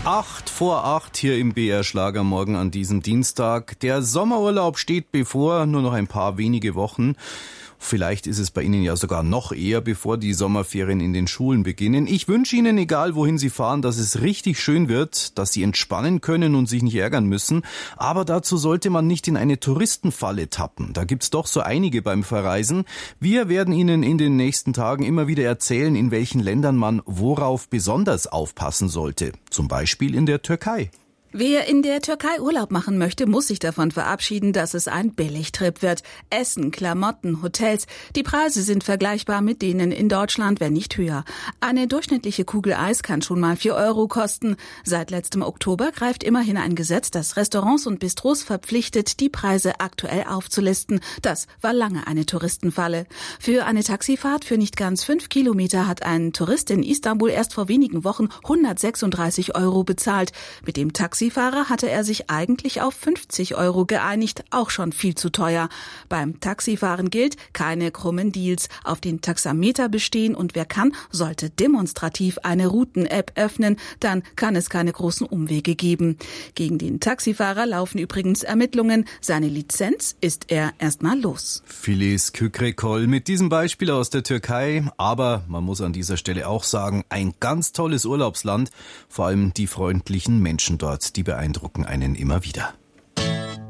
8:08 hier im BR Schlagermorgen an diesem Dienstag. Der Sommerurlaub steht bevor, nur noch ein paar wenige Wochen. Vielleicht ist es bei Ihnen ja sogar noch eher, bevor die Sommerferien in den Schulen beginnen. Ich wünsche Ihnen, egal wohin Sie fahren, dass es richtig schön wird, dass Sie entspannen können und sich nicht ärgern müssen. Aber dazu sollte man nicht in eine Touristenfalle tappen. Da gibt's doch so einige beim Verreisen. Wir werden Ihnen in den nächsten Tagen immer wieder erzählen, in welchen Ländern man worauf besonders aufpassen sollte. Zum Beispiel in der Türkei. Wer in der Türkei Urlaub machen möchte, muss sich davon verabschieden, dass es ein Billigtrip wird. Essen, Klamotten, Hotels, die Preise sind vergleichbar mit denen in Deutschland, wenn nicht höher. Eine durchschnittliche Kugel Eis kann schon mal 4 Euro kosten. Seit letztem Oktober greift immerhin ein Gesetz, das Restaurants und Bistros verpflichtet, die Preise aktuell aufzulisten. Das war lange eine Touristenfalle. Für eine Taxifahrt für nicht ganz 5 Kilometer hat ein Tourist in Istanbul erst vor wenigen Wochen 136 Euro bezahlt. Mit dem Taxifahrer hatte er sich eigentlich auf 50 Euro geeinigt, auch schon viel zu teuer. Beim Taxifahren gilt, keine krummen Deals, auf den Taxameter bestehen und wer kann, sollte demonstrativ eine Routen-App öffnen, dann kann es keine großen Umwege geben. Gegen den Taxifahrer laufen übrigens Ermittlungen, seine Lizenz ist er erstmal los. Filiz Kükrekol mit diesem Beispiel aus der Türkei, aber man muss an dieser Stelle auch sagen, ein ganz tolles Urlaubsland, vor allem die freundlichen Menschen dort. Die beeindrucken einen immer wieder.